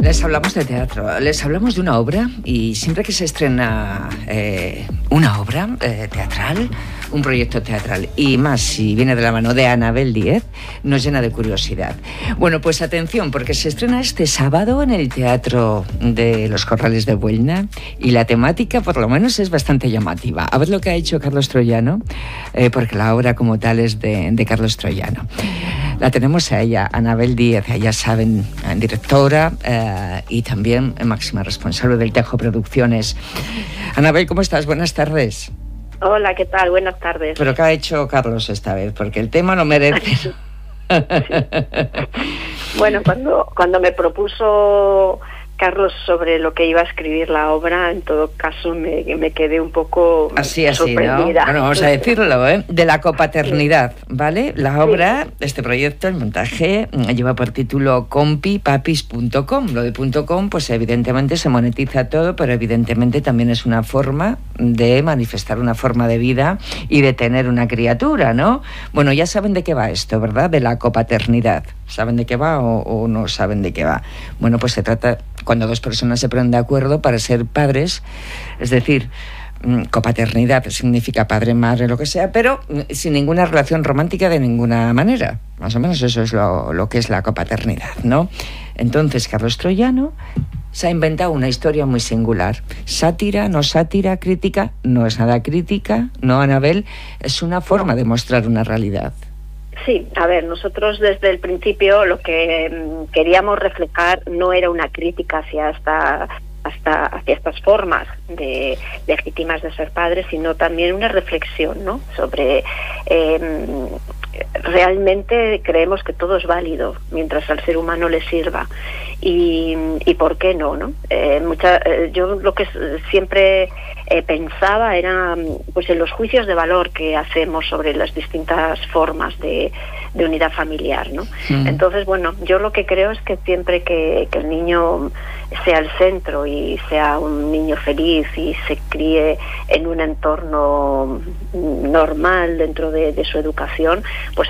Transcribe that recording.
Les hablamos de teatro, les hablamos de una obra y siempre que se estrena una obra teatral, un proyecto teatral y más si viene de la mano de Anabel Díez, nos llena de curiosidad. Bueno, pues atención, porque se estrena este sábado en el Teatro de los Corrales de Buelna y la temática por lo menos es bastante llamativa. A ver lo que ha hecho Carlos Troyano, porque la obra como tal es de Carlos Troyano. La tenemos a ella, Anabel Díez, ya saben, directora y también máxima responsable del Tejo Producciones. Anabel, ¿cómo estás? Buenas tardes. Hola, ¿qué tal? Buenas tardes. ¿Pero qué ha hecho Carlos esta vez? Porque el tema lo merece. Sí. Bueno, cuando me propuso Carlos sobre lo que iba a escribir la obra, en todo caso me quedé un poco así, sorprendida. ¿no? Bueno, vamos a decirlo, de la copaternidad, ¿vale? La obra, este proyecto, el montaje, lleva por título compipapis.com. Lo de .com, pues evidentemente se monetiza todo, pero evidentemente también es una forma de manifestar una forma de vida y de tener una criatura, ¿no? Bueno, ya saben de qué va esto, ¿verdad? De la copaternidad. ¿Saben de qué va o no saben de qué va? Bueno, pues se trata cuando dos personas se ponen de acuerdo para ser padres, es decir, copaternidad significa padre, madre, lo que sea, pero sin ninguna relación romántica de ninguna manera. Más o menos eso es lo que es la copaternidad, ¿no? Entonces, Carlos Troyano se ha inventado una historia muy singular. Sátira, no sátira, crítica, no es nada crítica, no, Anabel, es una forma de mostrar una realidad. Sí, a ver, nosotros desde el principio lo que queríamos reflejar no era una crítica hacia estas formas legítimas de ser padres, sino también una reflexión, ¿no? Sobre realmente creemos que todo es válido mientras al ser humano le sirva y por qué no, ¿no? Yo lo que siempre pensaba era pues en los juicios de valor que hacemos sobre las distintas formas de unidad familiar, ¿no? Entonces, bueno, yo lo que creo es que siempre que el niño sea el centro y sea un niño feliz y se críe en un entorno normal dentro de su educación, pues